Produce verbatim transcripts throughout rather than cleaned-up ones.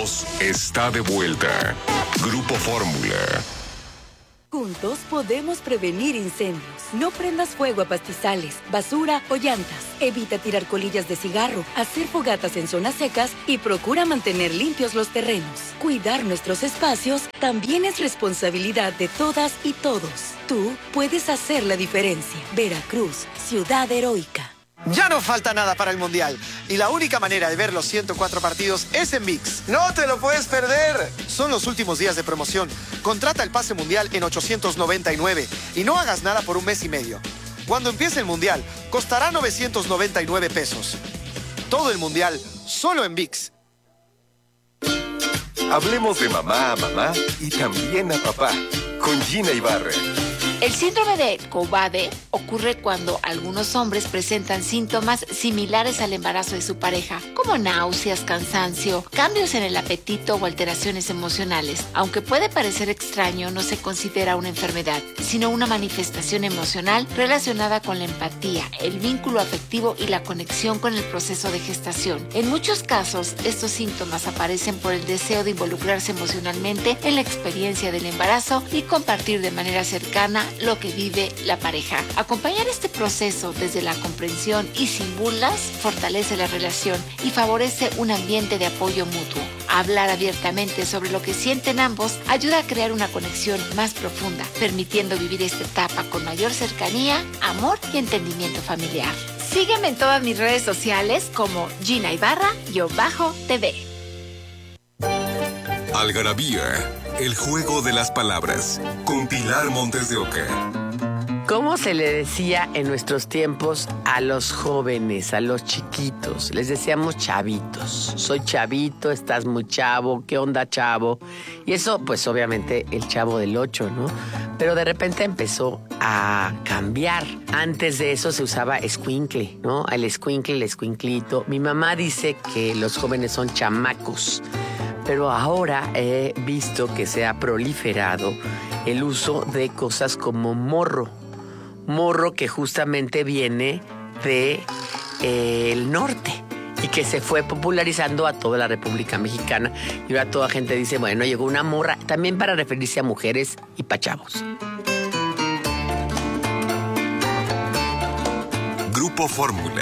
voz está de vuelta. Grupo Fórmula. Juntos podemos prevenir incendios. No prendas fuego a pastizales, basura o llantas. Evita tirar colillas de cigarro, hacer fogatas en zonas secas y procura mantener limpios los terrenos. Cuidar nuestros espacios también es responsabilidad de todas y todos. Tú puedes hacer la diferencia. Veracruz, ciudad heroica. Ya no falta nada para el Mundial y la única manera de ver los ciento cuatro partidos es en ViX. ¡No te lo puedes perder! Son los últimos días de promoción. Contrata el pase Mundial en ochocientos noventa y nueve y no hagas nada por un mes y medio. Cuando empiece el Mundial, costará novecientos noventa y nueve pesos. Todo el Mundial, solo en ViX. Hablemos de mamá a mamá y también a papá, con Gina Ibarra. El síndrome de Cobbade ocurre cuando algunos hombres presentan síntomas similares al embarazo de su pareja, como náuseas, cansancio, cambios en el apetito o alteraciones emocionales. Aunque puede parecer extraño, no se considera una enfermedad, sino una manifestación emocional relacionada con la empatía, el vínculo afectivo y la conexión con el proceso de gestación. En muchos casos, estos síntomas aparecen por el deseo de involucrarse emocionalmente en la experiencia del embarazo y compartir de manera cercana lo que vive la pareja. Acompañar este proceso desde la comprensión y sin burlas fortalece la relación y favorece un ambiente de apoyo mutuo. Hablar abiertamente sobre lo que sienten ambos ayuda a crear una conexión más profunda, permitiendo vivir esta etapa con mayor cercanía, amor y entendimiento familiar. Sígueme en todas mis redes sociales como Gina Ibarra-T V. Algarabía, el juego de las palabras, con Pilar Montes de Oca. ¿Cómo se le decía en nuestros tiempos a los jóvenes, a los chiquitos? Les decíamos chavitos. Soy chavito, estás muy chavo, ¿qué onda, chavo? Y eso, pues obviamente, el Chavo del Ocho, ¿no? Pero de repente empezó a cambiar. Antes de eso se usaba escuincle, ¿no? El escuincle, el escuinclito. Mi mamá dice que los jóvenes son chamacos. Pero ahora he visto que se ha proliferado el uso de cosas como morro. Morro que justamente viene de eh, el norte y que se fue popularizando a toda la República Mexicana. Y ahora toda gente dice, bueno, llegó una morra, también para referirse a mujeres y pa' chavos. Grupo Fórmula.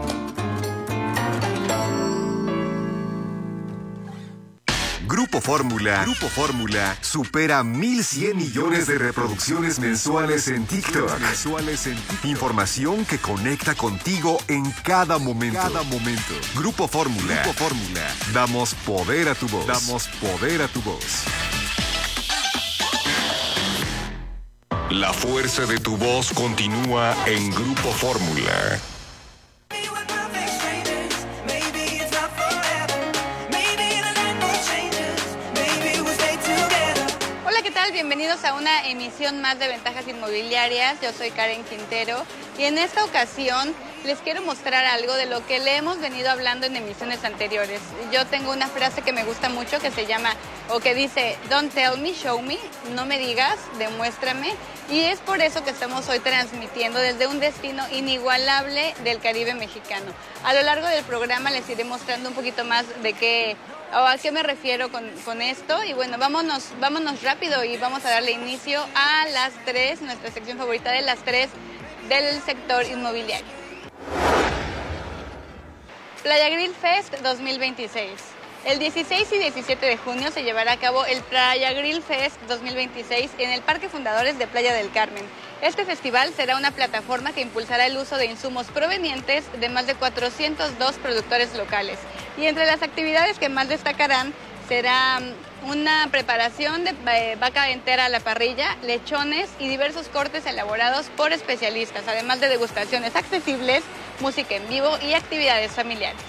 Grupo Fórmula, Grupo Fórmula supera mil cien millones de reproducciones mensuales en TikTok. Mensuales en TikTok. Información que conecta contigo en cada momento. Cada momento. Grupo Fórmula. Grupo Fórmula. Damos poder a tu voz. Damos poder a tu voz. La fuerza de tu voz continúa en Grupo Fórmula. Bienvenidos a una emisión más de Ventajas Inmobiliarias. Yo soy Karen Quintero y en esta ocasión les quiero mostrar algo de lo que le hemos venido hablando en emisiones anteriores. Yo tengo una frase que me gusta mucho que se llama, o que dice, don't tell me, show me, no me digas, demuéstrame. Y es por eso que estamos hoy transmitiendo desde un destino inigualable del Caribe mexicano. A lo largo del programa les iré mostrando un poquito más de qué... o a qué me refiero con, con esto. Y bueno, vámonos, vámonos rápido y vamos a darle inicio a las tres, nuestra sección favorita de las tres del sector inmobiliario. Playa Grill Fest dos mil veintiséis. El dieciséis y diecisiete de junio se llevará a cabo el Playa Grill Fest dos mil veintiséis en el Parque Fundadores de Playa del Carmen. Este festival será una plataforma que impulsará el uso de insumos provenientes de más de cuatrocientos dos productores locales. Y entre las actividades que más destacarán será una preparación de vaca entera a la parrilla, lechones y diversos cortes elaborados por especialistas, además de degustaciones accesibles, música en vivo y actividades familiares.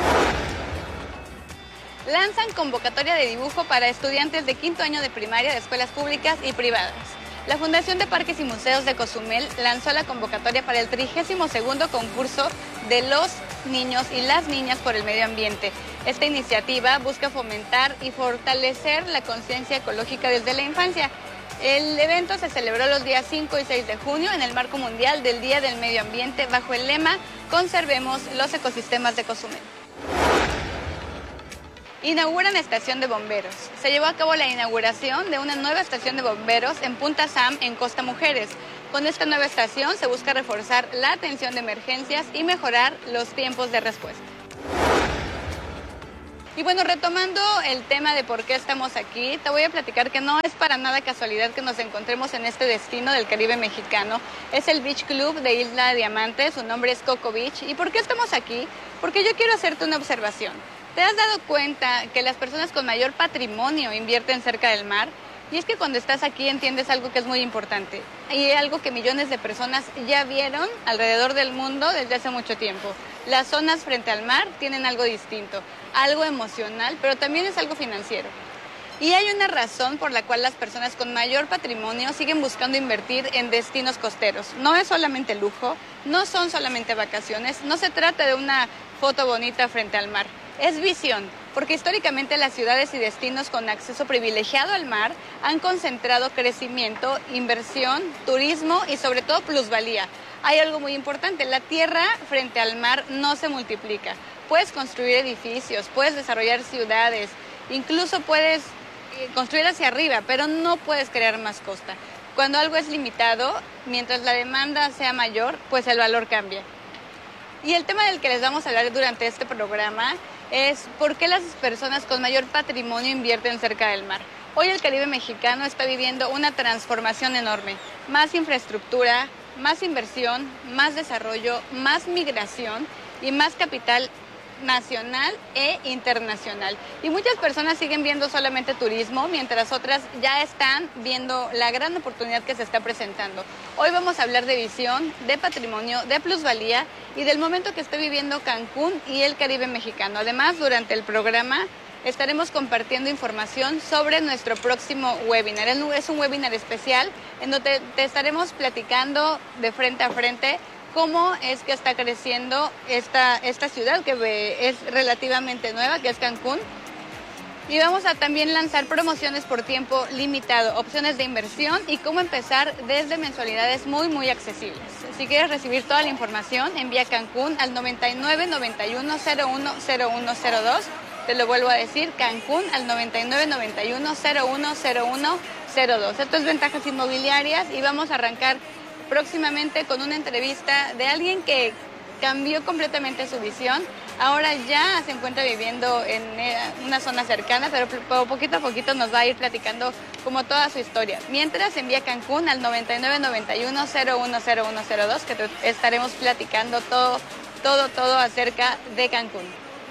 Lanzan convocatoria de dibujo para estudiantes de quinto año de primaria de escuelas públicas y privadas. La Fundación de Parques y Museos de Cozumel lanzó la convocatoria para el trigésimo segundo concurso de los niños y las niñas por el medio ambiente. Esta iniciativa busca fomentar y fortalecer la conciencia ecológica desde la infancia. El evento se celebró los días cinco y seis de junio en el marco mundial del Día del Medio Ambiente bajo el lema Conservemos los ecosistemas de Cozumel. Inauguran estación de bomberos. Se llevó a cabo la inauguración de una nueva estación de bomberos en Punta Sam, en Costa Mujeres. Con esta nueva estación se busca reforzar la atención de emergencias y mejorar los tiempos de respuesta. Y bueno, retomando el tema de por qué estamos aquí, te voy a platicar que no es para nada casualidad que nos encontremos en este destino del Caribe mexicano. Es el Beach Club de Isla Diamante, su nombre es Coco Beach. ¿Y por qué estamos aquí? Porque yo quiero hacerte una observación. ¿Te has dado cuenta que las personas con mayor patrimonio invierten cerca del mar? Y es que cuando estás aquí entiendes algo que es muy importante y algo que millones de personas ya vieron alrededor del mundo desde hace mucho tiempo. Las zonas frente al mar tienen algo distinto, algo emocional, pero también es algo financiero. Y hay una razón por la cual las personas con mayor patrimonio siguen buscando invertir en destinos costeros. No es solamente lujo, no son solamente vacaciones, no se trata de una foto bonita frente al mar. Es visión, porque históricamente las ciudades y destinos con acceso privilegiado al mar han concentrado crecimiento, inversión, turismo y sobre todo plusvalía. Hay algo muy importante, la tierra frente al mar no se multiplica. Puedes construir edificios, puedes desarrollar ciudades, incluso puedes construir hacia arriba, pero no puedes crear más costa. Cuando algo es limitado, mientras la demanda sea mayor, pues el valor cambia. Y el tema del que les vamos a hablar durante este programa es por qué las personas con mayor patrimonio invierten cerca del mar. Hoy el Caribe mexicano está viviendo una transformación enorme. Más infraestructura, más inversión, más desarrollo, más migración y más capital nacional e internacional. Y muchas personas siguen viendo solamente turismo, mientras otras ya están viendo la gran oportunidad que se está presentando. Hoy vamos a hablar de visión, de patrimonio, de plusvalía y del momento que está viviendo Cancún y el Caribe mexicano. Además, durante el programa estaremos compartiendo información sobre nuestro próximo webinar. Es un webinar especial en donde te estaremos platicando de frente a frente cómo es que está creciendo esta, esta ciudad que es relativamente nueva, que es Cancún. Y vamos a también lanzar promociones por tiempo limitado, opciones de inversión y cómo empezar desde mensualidades muy, muy accesibles. Si quieres recibir toda la información, envía Cancún al noventa y nueve, noventa y uno, cero uno, cero uno cero dos. Te lo vuelvo a decir, Cancún al noventa y nueve, noventa y uno, cero uno cero uno cero dos. Esto es Ventajas Inmobiliarias y vamos a arrancar próximamente con una entrevista de alguien que cambió completamente su visión. Ahora ya se encuentra viviendo en una zona cercana, pero poquito a poquito nos va a ir platicando como toda su historia. Mientras envía Cancún al noventa y nueve, noventa y uno, cero uno cero uno cero dos, que te estaremos platicando todo, todo, todo acerca de Cancún.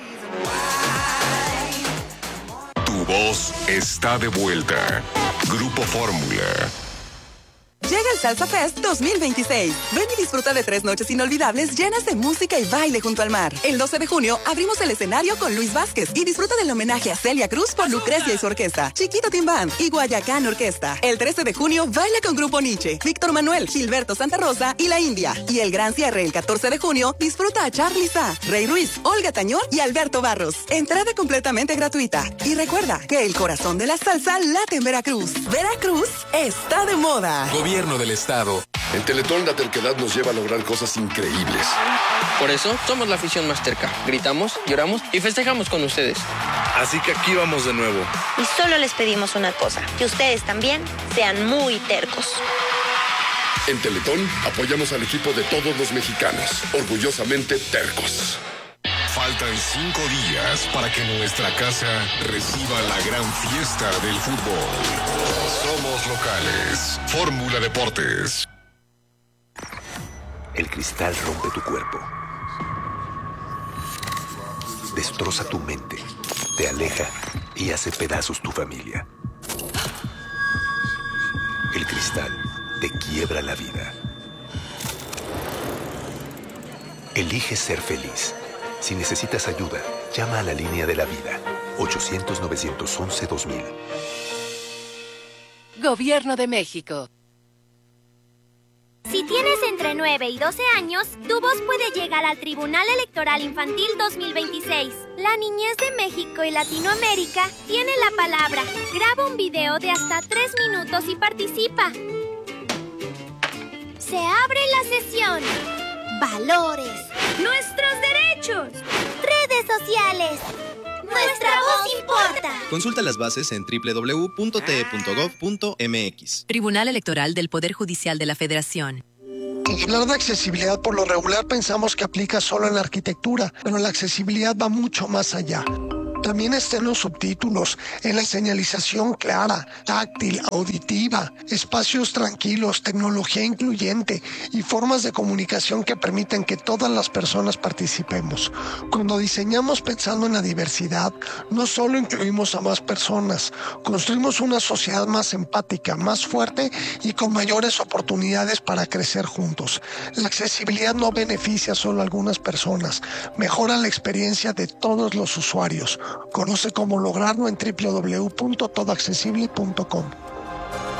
Tu voz está de vuelta. Grupo Fórmula. Llega el Salsa Fest dos mil veintiséis. Ven y disfruta de tres noches inolvidables llenas de música y baile junto al mar. El doce de junio abrimos el escenario con Luis Vázquez y disfruta del homenaje a Celia Cruz por Lucrecia y su orquesta, Chiquito Team Band y Guayacán Orquesta. El trece de junio baila con Grupo Nietzsche, Víctor Manuel, Gilberto Santa Rosa y La India. Y el gran cierre el catorce de junio disfruta a Charly Sa, Rey Ruiz, Olga Tañón y Alberto Barros. Entrada completamente gratuita. Y recuerda que el corazón de la salsa late en Veracruz. Veracruz está de moda. Gobierno del Estado. En Teletón la terquedad nos lleva a lograr cosas increíbles. Por eso somos la afición más terca. Gritamos, lloramos y festejamos con ustedes. Así que aquí vamos de nuevo. Y solo les pedimos una cosa, que ustedes también sean muy tercos. En Teletón apoyamos al equipo de todos los mexicanos. Orgullosamente tercos. Faltan cinco días para que nuestra casa reciba la gran fiesta del fútbol. Somos locales. Fórmula Deportes. El cristal rompe tu cuerpo. Destroza tu mente. Te aleja y hace pedazos tu familia. El cristal te quiebra la vida. Elige ser feliz. Si necesitas ayuda, llama a la línea de la vida. ochocientos, novecientos once, dos mil. Gobierno de México. Si tienes entre nueve y doce años, tu voz puede llegar al Tribunal Electoral Infantil dos mil veintiséis. La niñez de México y Latinoamérica tiene la palabra. Graba un video de hasta tres minutos y participa. Se abre la sesión. Valores. Nuestros derechos. Redes sociales. Nuestra voz importa. Consulta las bases en doble u doble u doble u punto t e punto gov punto m x. Tribunal Electoral del Poder Judicial de la Federación. Hablar de accesibilidad por lo regular pensamos que aplica solo en la arquitectura, pero la accesibilidad va mucho más allá. También está en los subtítulos, en la señalización clara, táctil, auditiva, espacios tranquilos, tecnología incluyente y formas de comunicación que permiten que todas las personas participemos. Cuando diseñamos pensando en la diversidad, no solo incluimos a más personas, construimos una sociedad más empática, más fuerte y con mayores oportunidades para crecer juntos. La accesibilidad no beneficia solo a algunas personas, mejora la experiencia de todos los usuarios. Conoce cómo lograrlo en doble u doble u doble u punto todo accesible punto com.